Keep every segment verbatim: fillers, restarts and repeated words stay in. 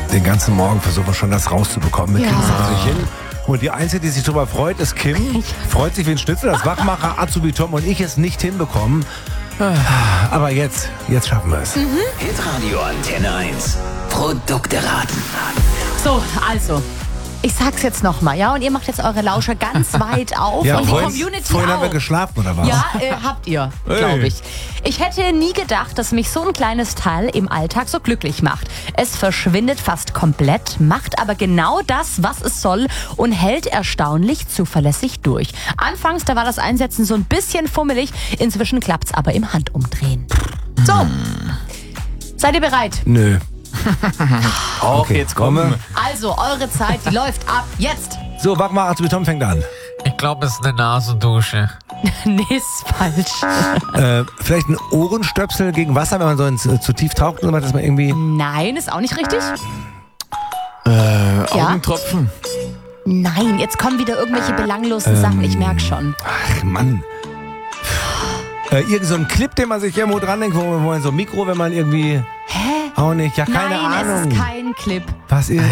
Den ganzen Morgen versuchen wir schon, das rauszubekommen. Wir Ja. kriegen es natürlich hin. Und die Einzige, die sich darüber freut, ist Kim. Freut sich wie ein Schnitzel, dass Wachmacher, Azubi Tom und ich es nicht hinbekommen. Aber jetzt, jetzt schaffen wir es. Mhm. Hitradio Antenne eins. Produkte raten. So, also, ich sag's jetzt nochmal, ja? Und ihr macht jetzt eure Lauscher ganz weit auf Ja, und die vorhin, Community vorhin auch. haben wir geschlafen, oder was? Ja, äh, habt ihr, glaube ich. Ich hätte nie gedacht, dass mich so ein kleines Teil im Alltag so glücklich macht. Es verschwindet fast komplett, macht aber genau das, was es soll und hält erstaunlich zuverlässig durch. Anfangs, da war das Einsetzen so ein bisschen fummelig, inzwischen klappt's aber im Handumdrehen. So, seid ihr bereit? Nö. Auch Okay, jetzt kommen. Also, eure Zeit, die läuft ab jetzt. So, Wachmacher, Azubi Tom fängt an. Ich glaube, es ist eine Nasendusche. Nee, ist falsch. Äh, vielleicht ein Ohrenstöpsel gegen Wasser, wenn man so ins, äh, zu tief taucht, und so, dass man irgendwie... Nein, ist auch nicht richtig. Äh, Ja? Augentropfen. Nein, jetzt kommen wieder irgendwelche belanglosen Sachen, ich merke schon. Ach, Mann. Äh, irgend so ein Clip, den man sich irgendwo dran denkt, wo, wo man so ein Mikro, wenn man irgendwie... Hä? Auch nicht, ja, keine Nein, Ahnung. es ist kein Clip. Was ist...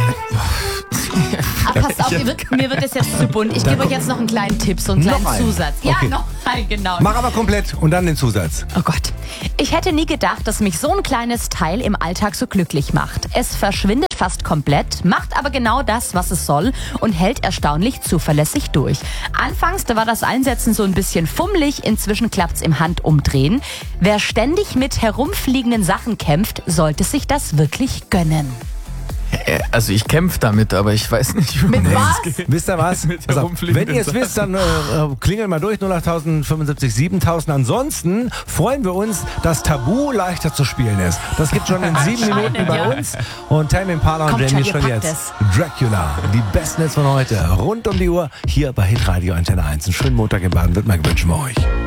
Aber passt auf, ihr wird, mir wird es jetzt zu bunt. Ich gebe euch jetzt noch einen kleinen Tipp, so einen Noch kleinen einen? Zusatz. Ja, Okay. noch ein, genau. Mach aber komplett und dann den Zusatz. Oh Gott. Ich hätte nie gedacht, dass mich so ein kleines Teil im Alltag so glücklich macht. Es verschwindet fast komplett, macht aber genau das, was es soll und hält erstaunlich zuverlässig durch. Anfangs, da war das Einsetzen so ein bisschen fummelig, inzwischen klappt's im Handumdrehen. Wer ständig mit herumfliegenden Sachen kämpft, sollte sich das wirklich gönnen. Äh, Also ich kämpfe damit, aber ich weiß nicht, wie Mit man was? das geht. Wisst ihr was? Mit Pass auf, herumfliegenden wenn ihr es Sachen. wisst, dann äh, äh, klingelt mal durch, null acht fünfundsiebzig siebentausend. Ansonsten freuen wir uns, dass Tabu leichter zu spielen ist. Das gibt schon in sieben Minuten bei ja. uns. Und Tame Impala und Kommt Jamie schon, ihr schon packt jetzt. Dracula, die besten Hits von heute. Rund um die Uhr hier bei Hitradio Antenne eins. Einen schönen Montag in Baden-Württemberg wünschen wir euch.